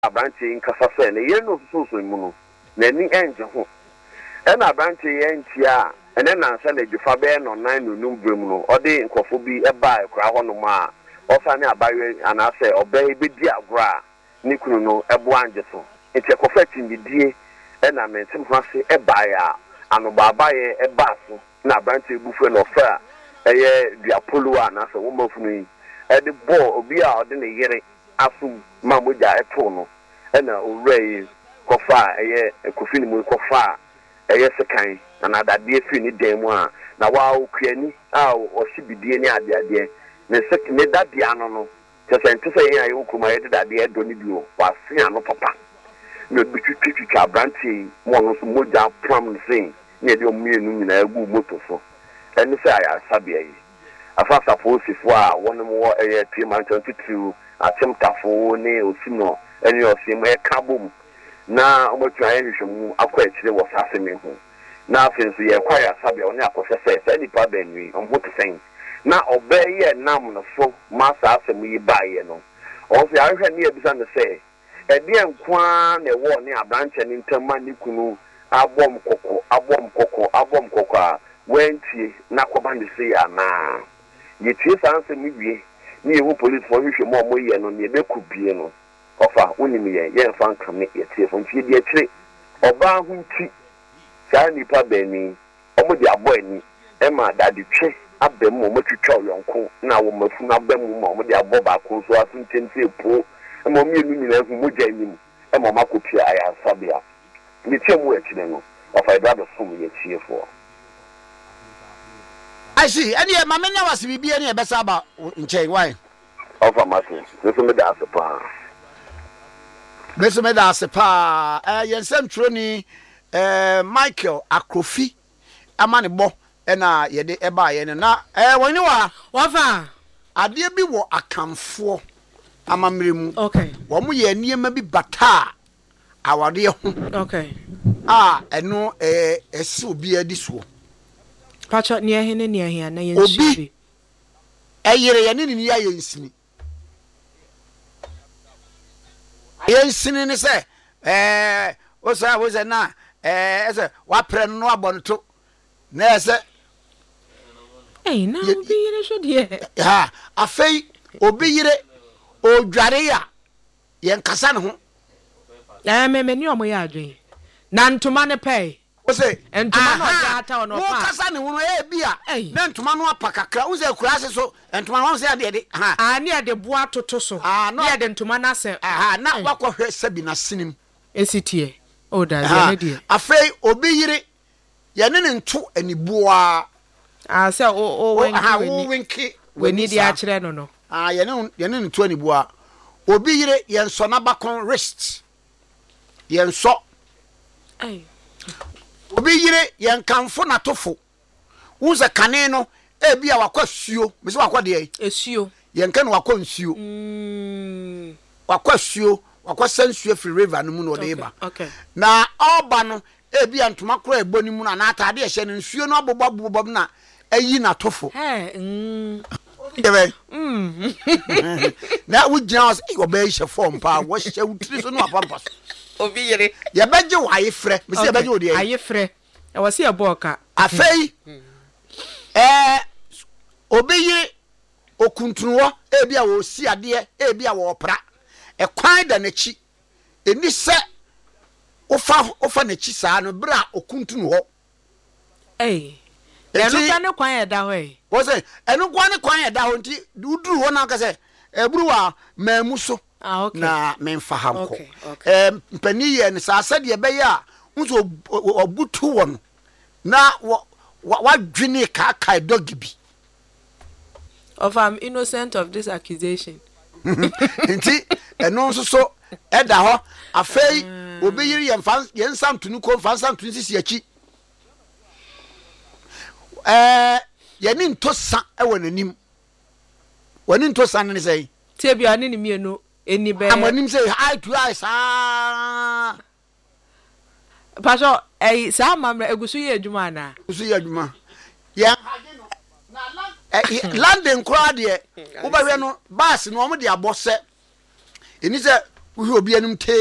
abranche nkasa se ne ye no so mu no na ni enje ho e na abranche ye ntia ene na nsa na djufa be no nan no numbrem no ode nkofo bi e ba ekra ho no ma ofa ne abawe anase obe be di agora ni kunu no ebo anje so enti ekofa timbidie e na mentim ho ase e ba ya ano baba ye e ba so na abranche bufu no fa eye duapolo anase wo mafunu yi e de bo obi a ode ne yere asu mamuja eto no ena owrai kofa eye ekofini mu kofa eye sekan na adade fi ni dem a na wa okuani a osibidie ni ade ne sek ne dade ano no tese yen ayo kuma ye dade edo ni bio wa se ano papa no bitwitwi abranti mo no so moja pram sin ne de omienu nyina agu moto so eni se aya sabia yi afasa posifo a wonmo eye 2022 atemtafo ne osino eni osim e kabum na omotua ye hwehwemu akwa akire wo sase me ho na afenso ye kwa ya sabia oni akose se nipa benwi omhote sen na obeye nam no so masa asem yi baaye no onse ahwe ne ebisa ne se edi enkwa na wo ne abranche ne ntama ne kunu abom koko a wentie na koba ne se ya na yetie sanse mi wie ni ewu police for hwehwe mo ye no ne be kubie no ofa woni ye mfa nkame yetie fo ntie die akire oba hu nti saa nipa bani omo di abo ani e ma dade twe abem mo twetwa yonko na wo mafu na abem mo omo di abo ba ko so aso ntente epo e mo mienu nyina hu mogya anim e mo makopia aya sabia ni tie mu akire no ofa ibado sum ye tie fo I see. And yeah, Mamma was be any best about in Chay. Why? Offer Martin. This is the Asapa. This is the Asapa. Yensem Trony, Michael Akrofi, a money bo, and ye de eba and na. When you are, Wafa, I dear be what I come for. I'm a mirim. Okay. 1 year near maybe bata. Our dear. Okay. And no, so be a this one. Pacha near him near here, na yenshi. A year and in ya yensini. Yensini say, what's I was a na, as a wapre no abonto. Nessa, eh, now be should hear. Ha, a fay, obey o Jaria, Yan Casan. I am a menu of my yarding. None to money pay. Say, and to my town or Casan who be then to Manu Pacacra, who's a class so, and to my say, I near the bois to Tosso. No, then to Manasseh. Not what her Sabina Sinim. Is it here? Oh, that's dear. A fay, obey Yanin two any bois. I say, oh, winky. We need the archer, no. Yanin 20 bois. Obey yan sonabacon wrists. Yan so. Obi yire yan kanfo na tofo unza kaneno e bia wakwa suo me se wakwa de esuo yan kan wakwa nsuo wakwa suo wakwa sansuo free river no mu no de ba na oba no e bia ntoma kro egbo ni mu na atade ehye no nsuo no abobobobob na ayi na tofo na wujina was e oba ehye form pa wo hye wutiri so no apampa obi yire ye beje wa ayefre me se beje odi ayefre e wose e boka afei obi yire okuntunuwo e bia wo si ade e bia wo pra e kwan da nachi eni se ofa nachi saa no bra okuntunuwo enu kwa ne kwan e da ho wo se enu kwa ne kwan e da ho nti uduru ho na ka se ebruwa mamuso okay. Na memfa hamko mpani ye ne sa sade be ya unso obutu won na wadwene ka dog bi of I'm innocent of this accusation nti eno nso so eda ho afei obeyiri ye nsam tunu ko fa nsam tunu sisi achi ye ni ntosa e wonanim woni ntosa ne sei tie bia ne mienu eni be amanim say hi to us Pastor sa mamra egusu ye adwuma na egusu ye adwuma ya London crowd ye wo ba hwe no bus no mo de abose eni se wohwe obi anim te